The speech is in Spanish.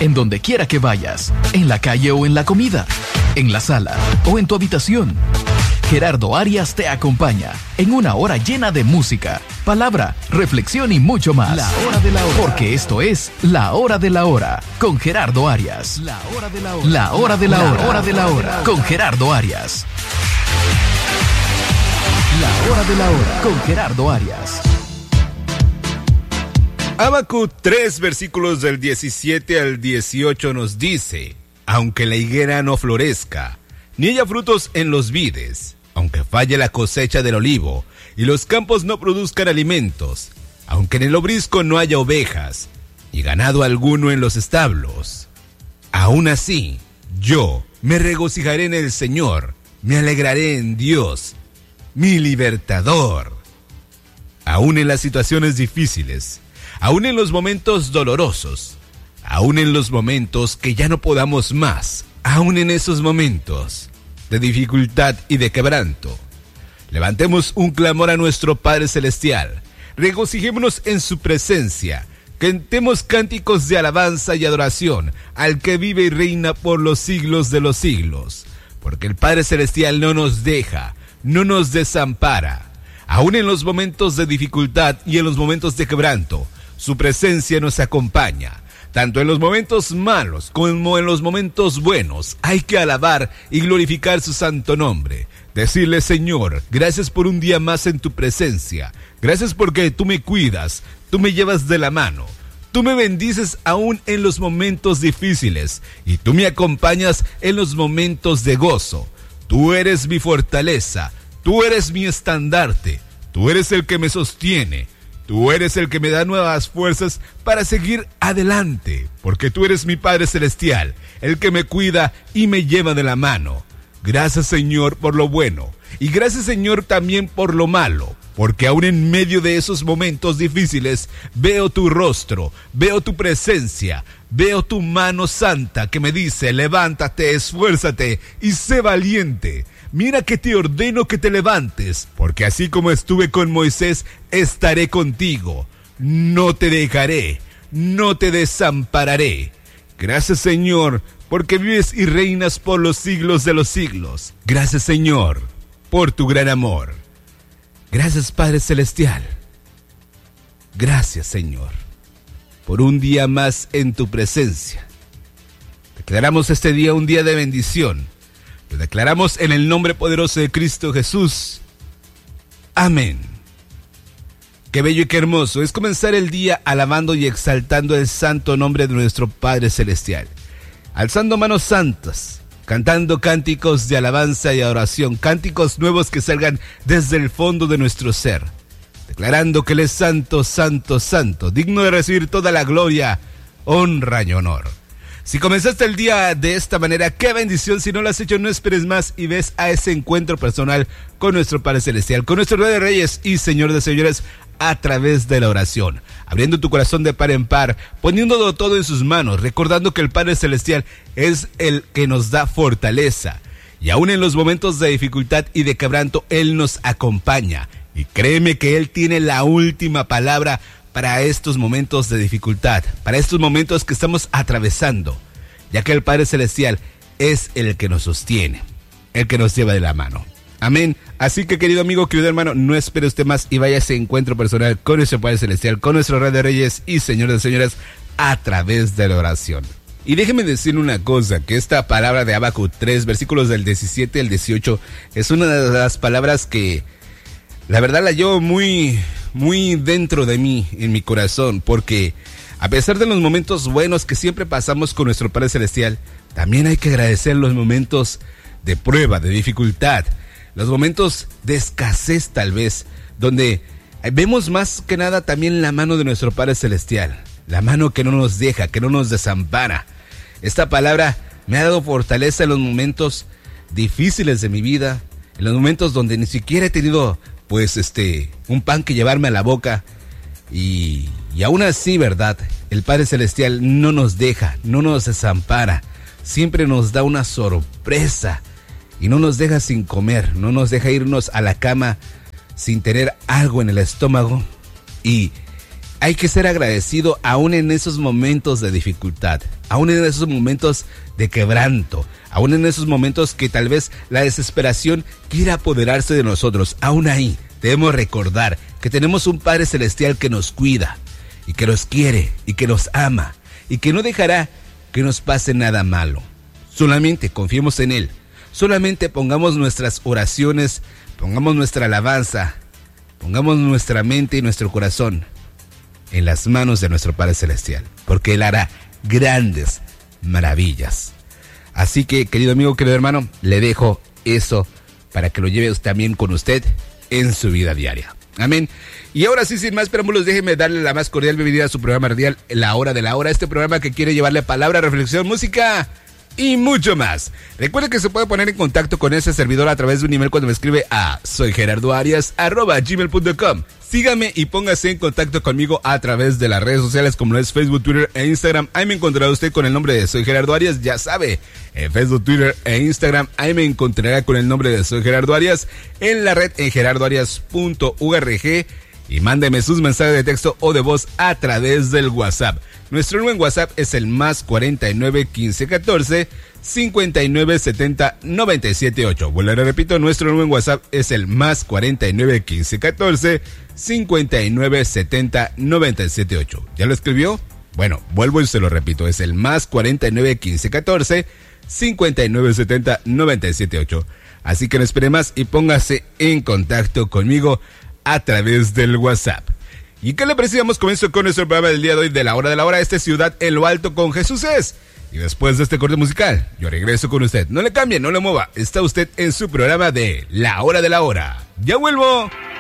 en donde quiera que vayas, en la calle o en la comida, en la sala o en tu habitación. Gerardo Arias te acompaña en una hora llena de música, palabra, reflexión y mucho más. La hora de la hora. Porque esto es La Hora de la Hora con Gerardo Arias. La hora de la hora. La hora de la hora. La hora de la hora con Gerardo Arias. La Hora de la Hora con Gerardo Arias. Habacuc 3, versículos del 17 al 18 nos dice: aunque la higuera no florezca, ni haya frutos en los vides, aunque falle la cosecha del olivo, y los campos no produzcan alimentos, aunque en el obrisco no haya ovejas, y ganado alguno en los establos, aún así, yo me regocijaré en el Señor, me alegraré en Dios, mi libertador. Aún en las situaciones difíciles, aún en los momentos dolorosos, aún en los momentos que ya no podamos más, aún en esos momentos de dificultad y de quebranto, levantemos un clamor a nuestro Padre Celestial, regocijémonos en su presencia, cantemos cánticos de alabanza y adoración al que vive y reina por los siglos de los siglos, porque el Padre Celestial no nos deja, no nos desampara. Aún en los momentos de dificultad y en los momentos de quebranto, su presencia nos acompaña. Tanto en los momentos malos como en los momentos buenos, hay que alabar y glorificar su santo nombre. Decirle: Señor, gracias por un día más en tu presencia. Gracias porque tú me cuidas, tú me llevas de la mano. Tú me bendices aún en los momentos difíciles y tú me acompañas en los momentos de gozo. Tú eres mi fortaleza, tú eres mi estandarte, tú eres el que me sostiene. Tú eres el que me da nuevas fuerzas para seguir adelante, porque tú eres mi Padre Celestial, el que me cuida y me lleva de la mano. Gracias, Señor, por lo bueno, y gracias, Señor, también por lo malo, porque aún en medio de esos momentos difíciles veo tu rostro, veo tu presencia, veo tu mano santa que me dice: levántate, esfuérzate y sé valiente. Mira que te ordeno que te levantes, porque así como estuve con Moisés, estaré contigo. No te dejaré, no te desampararé. Gracias, Señor, porque vives y reinas por los siglos de los siglos. Gracias, Señor, por tu gran amor. Gracias, Padre Celestial. Gracias, Señor, por un día más en tu presencia. Declaramos este día un día de bendición. Lo declaramos en el nombre poderoso de Cristo Jesús. Amén. Qué bello y qué hermoso es comenzar el día alabando y exaltando el santo nombre de nuestro Padre Celestial. Alzando manos santas, cantando cánticos de alabanza y adoración, cánticos nuevos que salgan desde el fondo de nuestro ser. Declarando que Él es santo, santo, santo, digno de recibir toda la gloria, honra y honor. Si comenzaste el día de esta manera, qué bendición. Si no lo has hecho, no esperes más y ves a ese encuentro personal con nuestro Padre Celestial, con nuestro Rey de Reyes y Señor de Señores, a través de la oración, abriendo tu corazón de par en par, poniéndolo todo en sus manos, recordando que el Padre Celestial es el que nos da fortaleza, y aún en los momentos de dificultad y de quebranto, Él nos acompaña, y créeme que Él tiene la última palabra para estos momentos de dificultad, para estos momentos que estamos atravesando, ya que el Padre Celestial es el que nos sostiene, el que nos lleva de la mano. Amén. Así que, querido amigo, querido hermano, no espere usted más y vaya a ese encuentro personal con nuestro Padre Celestial, con nuestro Rey de Reyes y Señor de Señores, a través de la oración. Y déjeme decir una cosa, que esta palabra de Habacuc 3, versículos del 17 al 18, es una de las palabras que, la verdad, la llevo muy dentro de mí, en mi corazón, porque a pesar de los momentos buenos que siempre pasamos con nuestro Padre Celestial, también hay que agradecer los momentos de prueba, de dificultad, los momentos de escasez tal vez, donde vemos más que nada también la mano de nuestro Padre Celestial, la mano que no nos deja, que no nos desampara. Esta palabra me ha dado fortaleza en los momentos difíciles de mi vida, en los momentos donde ni siquiera he tenido un pan que llevarme a la boca, y aún así, ¿verdad? El Padre Celestial no nos deja, no nos desampara, siempre nos da una sorpresa y no nos deja sin comer, no nos deja irnos a la cama sin tener algo en el estómago. Y hay que ser agradecido aún en esos momentos de dificultad, aún en esos momentos de quebranto, aún en esos momentos que tal vez la desesperación quiera apoderarse de nosotros. Aún ahí debemos recordar que tenemos un Padre Celestial que nos cuida y que nos quiere y que nos ama y que no dejará que nos pase nada malo. Solamente confiemos en Él, solamente pongamos nuestras oraciones, pongamos nuestra alabanza, pongamos nuestra mente y nuestro corazón en las manos de nuestro Padre Celestial, porque Él hará grandes maravillas. Así que, querido amigo, querido hermano, le dejo eso para que lo lleve también con usted en su vida diaria. Amén. Y ahora sí, sin más preámbulos, déjeme darle la más cordial bienvenida a su programa radial, La Hora de la Hora, este programa que quiere llevarle palabra, reflexión, música y mucho más. Recuerde que se puede poner en contacto con ese servidor a través de un email cuando me escribe a soygerardoarias@gmail.com. Sígame y póngase en contacto conmigo a través de las redes sociales como lo es Facebook, Twitter e Instagram. Ahí me encontrará usted con el nombre de Soy Gerardo Arias, ya sabe, en Facebook, Twitter e Instagram. Ahí me encontrará con el nombre de Soy Gerardo Arias, en la red en gerardoarias.org. Y mándeme sus mensajes de texto o de voz a través del WhatsApp. Nuestro número en WhatsApp es el más 49 15 14 59 70 97 8. Vuelvo a repito, nuestro número en WhatsApp es el más 49 15 14 59 70 97 8. ¿Ya lo escribió? Bueno, vuelvo y se lo repito, es el más 49 15 14 59 70 97 8. Así que no espere más y póngase en contacto conmigo a través del WhatsApp. ¿Y qué le parece? Damos comienzo con nuestro programa del día de hoy de La Hora de la Hora. Esta Ciudad en lo Alto con Jesús es. Y después de este corte musical, yo regreso con usted. No le cambie, no le mueva. Está usted en su programa de La Hora de la Hora. ¡Ya vuelvo!